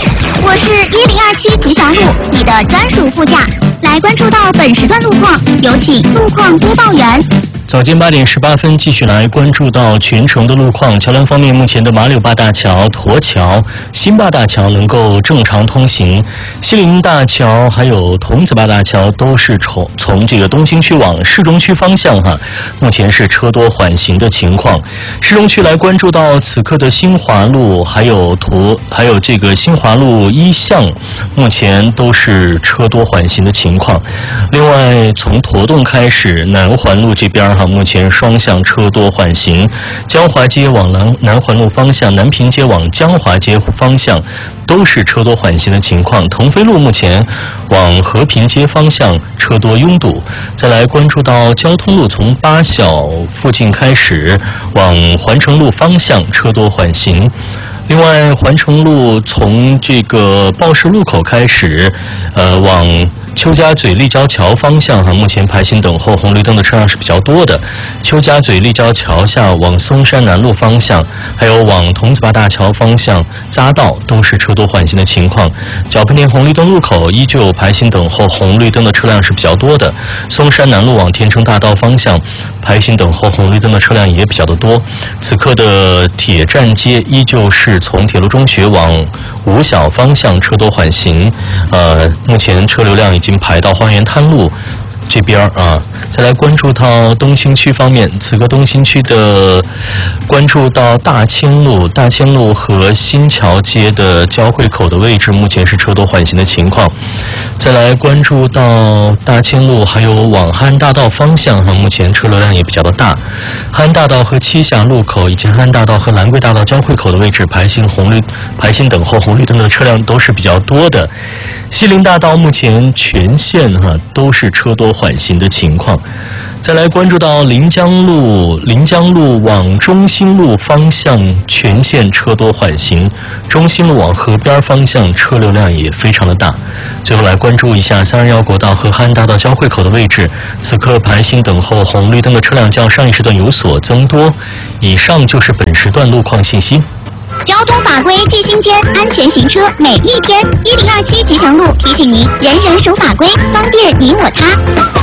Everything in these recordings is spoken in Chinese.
我是1027吉祥路，你的专属副驾。来关注到本时段路况，有请路况播报员。 早间8点18分，继续来关注到全程的路况。桥梁方面，目前的马柳坝大桥、驼桥、新坝大桥能够正常通行，西陵大桥还有桐子坝大桥都是从这个东兴区往市中区方向目前是车多缓行的情况。市中区来关注到此刻的新华路还有这个新华路1巷，目前都是车多缓行的情况。另外，从驼洞开始，南环路这边目前双向车多缓行，江华街往南环路方向、南平街往江华街方向都是车多缓行的情况。腾飞路目前往和平街方向车多拥堵。再来关注到交通路，从八小附近开始往环城路方向车多缓行。另外，环城路从这个报时路口开始，往邱家嘴立交桥方向目前排行等候红绿灯的车辆是比较多的。邱家嘴立交桥下往松山南路方向，还有往桐子坝大桥方向匝道都是车多缓行的情况。角喷田红绿灯路口依旧排行等候红绿灯的车辆是比较多的。松山南路往田城大道方向排行等候红绿灯的车辆也比较的多。此刻的铁站街依旧是从铁路中学往五小方向车多缓行，目前车流量已经排到花园滩路这边再来关注到东兴区方面，此刻东兴区的关注到大千路和新桥街的交汇口的位置，目前是车多缓行的情况。再来关注到大千路还有往汉安大道方向目前车流量也比较的大。汉安大道和栖霞路口以及汉安大道和兰桂大道交汇口的位置排行等候红绿灯的车辆都是比较多的。西陵大道目前全线都是车多缓行的情况。再来关注到临江路往中兴路方向全线车多缓行，中兴路往河边方向车流量也非常的大。最后来关注一下321国道和汉安大道交汇口的位置，此刻排行等候红绿灯的车辆较上一时段有所增多。以上就是本时段路况信息。 交通法规记心间，安全行车每一天。1027吉祥路提醒您，人人守法规，方便你我他。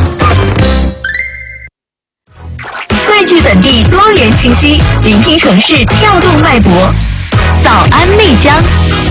汇聚本地多元信息，聆听城市跳动脉搏。早安丽江。